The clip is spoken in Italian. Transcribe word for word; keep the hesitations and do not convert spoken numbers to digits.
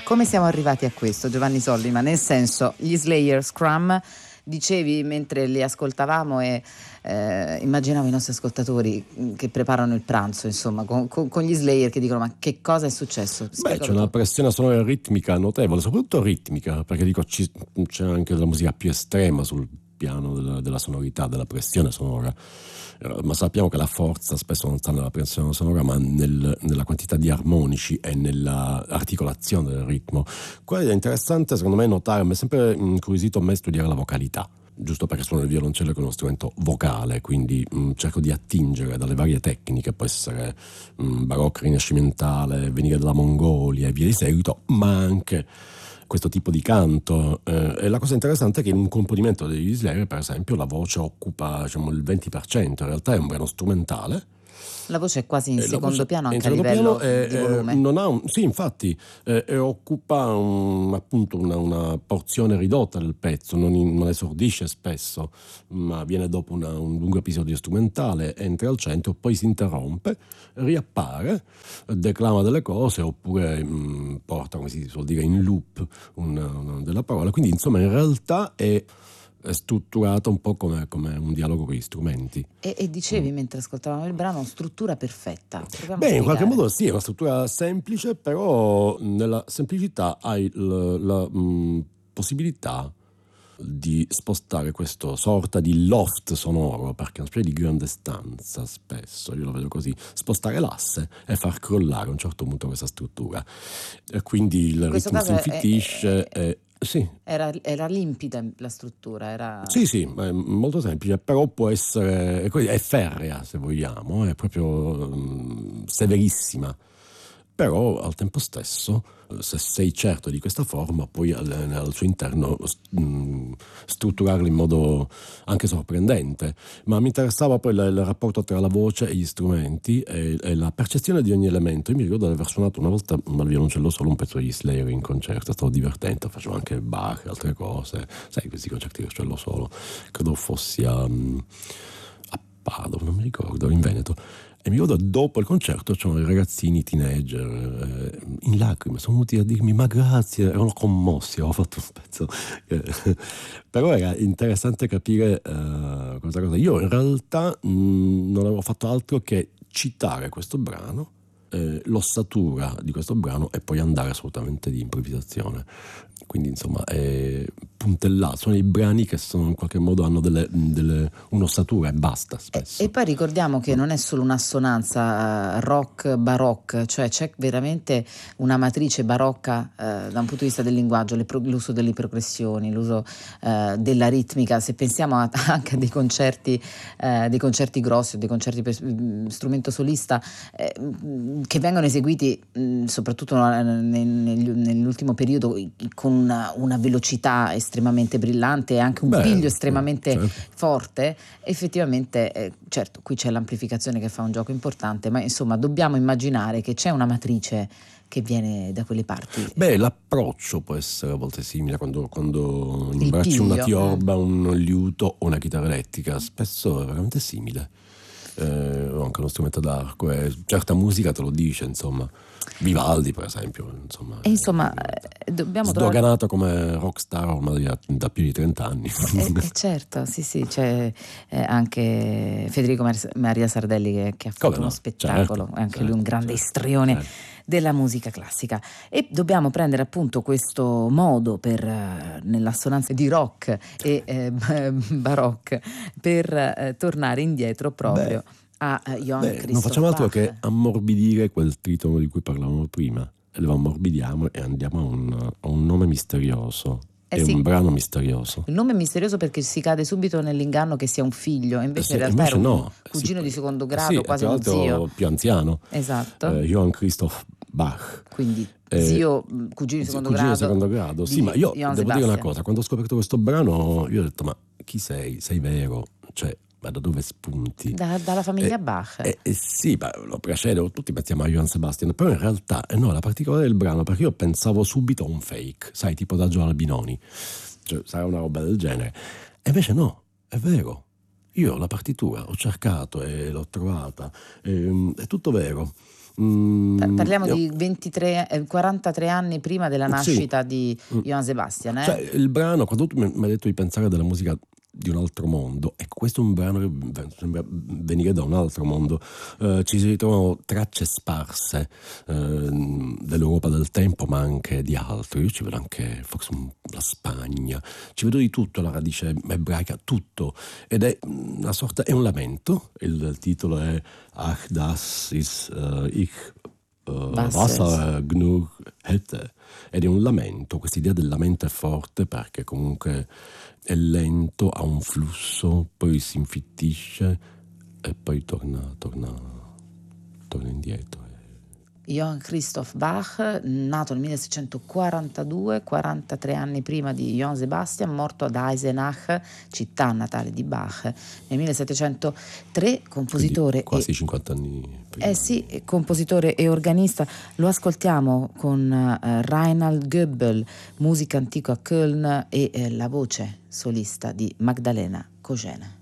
Come siamo arrivati a questo, Giovanni Sollima? Nel senso, gli Slayer, Scrum, dicevi mentre li ascoltavamo e eh, immaginavo i nostri ascoltatori che preparano il pranzo, insomma, con, con, con gli Slayer che dicono: ma che cosa è successo? Beh, c'è una pressione sonora ritmica notevole, soprattutto ritmica, perché dico ci, c'è anche della musica più estrema sul piano della, della sonorità, della pressione sonora, ma sappiamo che la forza spesso non sta nella pressione sonora ma nel, nella quantità di armonici e nella articolazione del ritmo. Quello è interessante secondo me notare, mi è sempre incuriosito a me studiare la vocalità, giusto perché suono il violoncello che è uno strumento vocale, quindi mh, cerco di attingere dalle varie tecniche, può essere mh, barocca, rinascimentale, venire dalla Mongolia e via di seguito, ma anche questo tipo di canto. Eh, e la cosa interessante è che in un componimento degli Slayer, per esempio, la voce occupa, diciamo, il venti per cento, in realtà è un brano strumentale. La voce è quasi in eh, secondo piano anche a secondo livello piano è, di volume. Non ha un, sì, infatti, eh, e occupa un, appunto una, una porzione ridotta del pezzo, non, in, non esordisce spesso, ma viene dopo una, un lungo episodio strumentale, entra al centro, poi si interrompe, riappare, declama delle cose oppure mh, porta, come si suol dire, in loop una, una della parola. Quindi insomma in realtà è è strutturato un po' come, come un dialogo con gli strumenti. E, e dicevi mm. mentre ascoltavamo il brano, struttura perfetta. Proviamo Beh, a in qualche spiegare. modo sì, è una struttura semplice, però nella semplicità hai la, la mh, possibilità di spostare questo sorta di loft sonoro, perché è una specie di grande stanza spesso, io lo vedo così, spostare l'asse e far crollare a un certo punto questa struttura. E quindi il In questo ritmo si caso è, infittisce è, e sì. Era, era limpida la struttura, era... Sì, sì, è molto semplice, però può essere, è ferrea se vogliamo, è proprio um, severissima, però al tempo stesso, se sei certo di questa forma, puoi al, al suo interno um, strutturarla in modo anche sorprendente. Ma mi interessava poi il, il rapporto tra la voce e gli strumenti e, e la percezione di ogni elemento. Io mi ricordo di aver suonato una volta al violoncello solo un pezzo degli Slayer in concerto, è stato divertente, facevo anche Bach e altre cose, sai, questi concerti di violoncello solo, credo fossi a, a Padova, non mi ricordo, in Veneto. E mi ricordo dopo il concerto c'erano i ragazzini teenager eh, in lacrime, sono venuti a dirmi ma grazie, erano commossi, avevo fatto un pezzo eh, però era interessante capire eh, questa cosa. Io in realtà mh, non avevo fatto altro che citare questo brano, eh, l'ossatura di questo brano e poi andare assolutamente di improvvisazione. Quindi insomma è puntellato, sono i brani che sono in qualche modo hanno delle, delle, un'ossatura e basta spesso. E, e poi ricordiamo che non è solo un'assonanza uh, rock barocca, cioè c'è veramente una matrice barocca uh, da un punto di vista del linguaggio, le pro, l'uso delle progressioni, l'uso uh, della ritmica. Se pensiamo a, anche a dei concerti uh, dei concerti grossi o dei concerti per um, strumento solista eh, che vengono eseguiti mh, soprattutto nel, nell'ultimo periodo con una, una velocità estremamente brillante e anche un Beh, piglio estremamente certo. forte, effettivamente eh, certo qui c'è l'amplificazione che fa un gioco importante, ma insomma dobbiamo immaginare che c'è una matrice che viene da quelle parti. Beh, l'approccio può essere a volte simile quando, quando imbracci piglio, una tiorba, eh. un liuto o una chitarra elettrica, spesso è veramente simile. Eh, o anche uno strumento d'arco, e certa musica te lo dice, insomma. Vivaldi per esempio, insomma, e insomma eh, dobbiamo sdoganato trovare... come rockstar ormai da, da più di trenta anni. Eh, eh, certo, sì sì, c'è eh, anche Federico Mar- Maria Sardelli che, che ha fatto Come uno no? spettacolo, Certo, anche certo, lui un grande certo, istrione certo. della musica classica, e dobbiamo prendere appunto questo modo per eh, nell'assonanza di rock e eh, baroque per eh, tornare indietro proprio Beh, a uh, Johann beh, non Christoph facciamo altro Bach. che ammorbidire quel tritono di cui parlavamo prima. E lo ammorbidiamo e andiamo a un, a un nome misterioso. Eh È sì, un brano misterioso. il nome è misterioso perché si cade subito nell'inganno che sia un figlio, invece Sì, in realtà invece era un no, cugino sì, di secondo sì, grado, e quasi tra uno zio. l'altro più anziano, Esatto. eh, Johann Christoph Bach. Quindi Eh, zio, cugino di secondo cugino di grado secondo grado. Sì, di ma io Johann devo dire una Sebastian. cosa, quando ho scoperto questo brano io ho detto ma chi sei? Sei vero? Cioè, ma da dove spunti? Da- dalla famiglia Eh, Bach. eh, eh, sì, ma lo precede, tutti pensiamo a Johann Sebastian, però in realtà eh, no, la particolarità del brano, perché io pensavo subito a un fake, sai, tipo da Gio Albinoni, cioè sarà una roba del genere, e invece no, è vero, io la partitura ho cercato e l'ho trovata, ehm, è tutto vero. Pa- Parliamo io- di ventitré, eh, quarantatré anni prima della Sì. nascita di Mm. Johann Sebastian, eh? Cioè, il brano, quando tu mi mi hai detto di pensare della musica di un altro mondo, ecco, questo è un brano che v- sembra venire da un altro mondo. Eh, ci si ritrovano tracce sparse ehm, dell'Europa del tempo, ma anche di altro. Io ci vedo anche forse un- la Spagna, ci vedo di tutto, la radice ebraica, tutto. Ed è una sorta, è un lamento. Il titolo è Ach, das ist äh, ich äh, Bassers. Wasser genug hätte. Ed è un lamento, questa idea del lamento è forte perché comunque è lento, ha un flusso, poi si infittisce e poi torna, torna, torna indietro. Johann Christoph Bach, nato nel milleseicentoquarantadue, quarantatré anni prima di Johann Sebastian, morto ad Eisenach, città natale di Bach, nel millesettecentotre, compositore Quindi quasi e cinquanta anni prima. Eh sì, compositore e organista. Lo ascoltiamo con eh, Reinhard Goebel, musica antica a Köln, e eh, la voce solista di Magdalena Kojena.